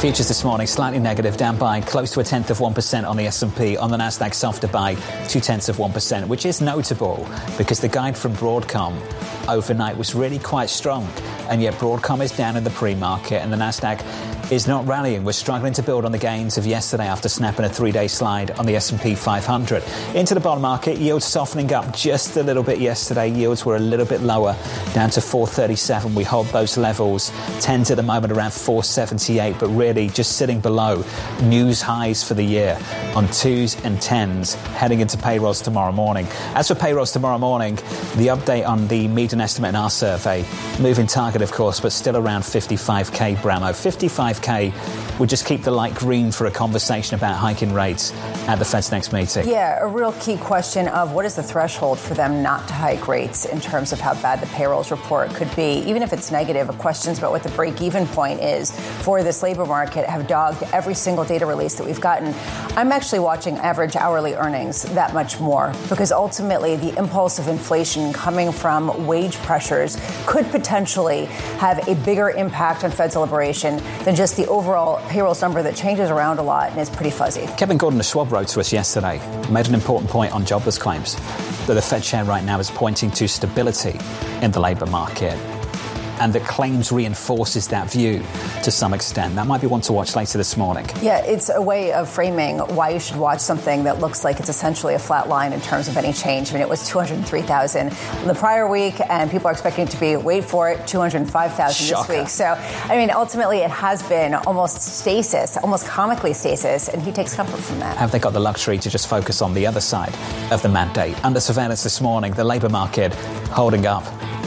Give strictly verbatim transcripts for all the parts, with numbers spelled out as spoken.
Futures this morning slightly negative, down by close to a tenth of one percent on the S and P. On the Nasdaq, softer by two tenths of one percent, which is notable because the guide from Broadcom overnight was really quite strong. And yet Broadcom is down in the pre-market and the Nasdaq is not rallying. We're struggling to build on the gains of yesterday after snapping a three-day slide on the S and P five hundred. Into the bond market, yields softening up just a little bit yesterday. Yields were a little bit lower, down to four thirty-seven. We hold those levels. Tens at the moment around four seventy-eight, but really just sitting below news highs for the year on twos and tens heading into payrolls tomorrow morning. As for payrolls tomorrow morning, the update on the median estimate in our survey, moving target of course, but still around fifty-five K, Bramo. fifty-five K would just keep the light green for a conversation about hiking rates at the Fed's next meeting. Yeah, a real key question of what is the threshold for them not to hike rates in terms of how bad the payrolls report could be. Even if it's negative, questions about what the break-even point is for this labor market have dogged every single data release that we've gotten. I'm actually watching average hourly earnings that much more because ultimately the impulse of inflation coming from wage pressures could potentially have a bigger impact on Fed's deliberation than just the overall payrolls number that changes around a lot and is pretty fuzzy. Kevin Gordon of Schwab wrote to us yesterday, made an important point on jobless claims, that the Fed chair right now is pointing to stability in the labour market, and that claims reinforces that view to some extent. That might be one to watch later this morning. Yeah, it's a way of framing why you should watch something that looks like it's essentially a flat line in terms of any change. I mean, it was two hundred three thousand the prior week, and people are expecting it to be, wait for it, two hundred five thousand this week. So, I mean, ultimately it has been almost stasis, almost comically stasis, and he takes comfort from that. Have they got the luxury to just focus on the other side of the mandate? Under surveillance this morning, the labour market holding up.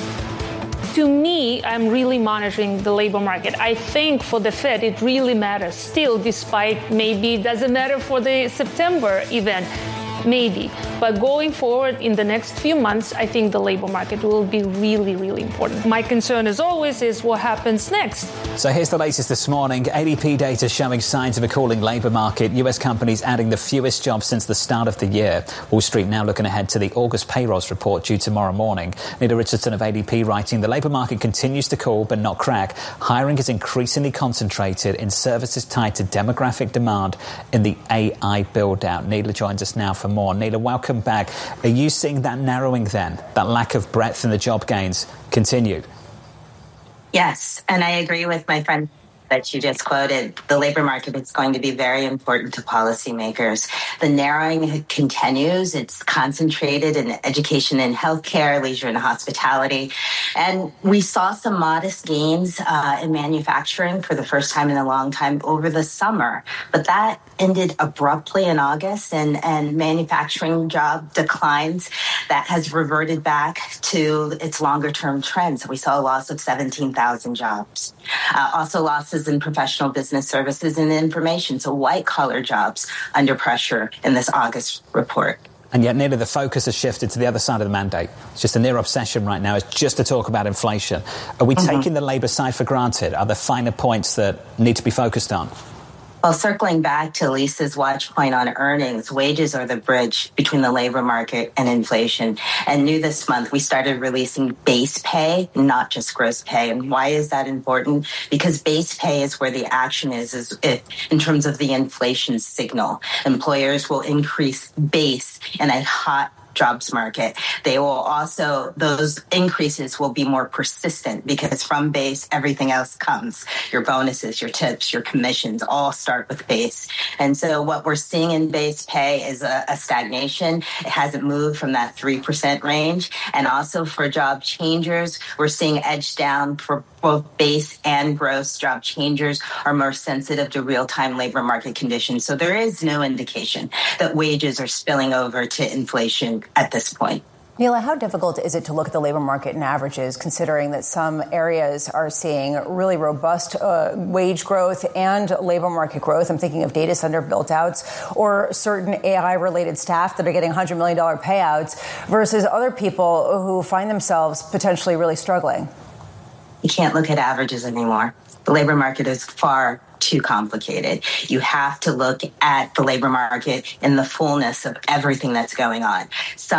To me, I'm really monitoring the labor market. I think for the Fed, it really matters still, despite maybe it doesn't matter for the September event. Maybe. But going forward in the next few months, I think the labor market will be really, really important. My concern, as always, is what happens next. So here's the latest this morning. A D P data showing signs of a cooling labor market. U S companies adding the fewest jobs since the start of the year. Wall Street now looking ahead to the August payrolls report due tomorrow morning. Nita Richardson of A D P writing, the labor market continues to cool but not crack. Hiring is increasingly concentrated in services tied to demographic demand in the A I build-out. Nita joins us now for more. Nita, welcome back. Are you seeing that narrowing then, that lack of breadth in the job gains continue? Yes, and I agree with my friend that you just quoted. The labor market is going to be very important to policymakers. The narrowing continues. It's concentrated in education and healthcare, leisure and hospitality. And we saw some modest gains uh, in manufacturing for the first time in a long time over the summer. But that ended abruptly in August, and, and manufacturing job declines. That has reverted back to its longer-term trend. So we saw a loss of seventeen thousand jobs. Uh, also losses in professional business services and information. So white-collar jobs under pressure in this August report. And yet nearly the focus has shifted to the other side of the mandate. It's just a near obsession right now. It's just to talk about inflation. Are we mm-hmm. taking the labour side for granted? Are there finer points that need to be focused on? Well, circling back to Lisa's watch point on earnings, wages are the bridge between the labor market and inflation. And new this month, we started releasing base pay, not just gross pay. And why is that important? Because base pay is where the action is, is if, in terms of the inflation signal. Employers will increase base in a hot jobs market. They will also, those increases will be more persistent because from base, everything else comes. Your bonuses, your tips, your commissions all start with base. And so what we're seeing in base pay is a, a stagnation. It hasn't moved from that three percent range. And also for job changers, we're seeing edge down for both base and gross. Job changers are more sensitive to real-time labor market conditions. So there is no indication that wages are spilling over to inflation at this point. Nela, how difficult is it to look at the labor market in averages, considering that some areas are seeing really robust uh, wage growth and labor market growth? I'm thinking of data center built-outs or certain A I-related staff that are getting one hundred million dollars payouts versus other people who find themselves potentially really struggling. You can't look at averages anymore. The labor market is far too complicated. You have to look at the labor market in the fullness of everything that's going on. Some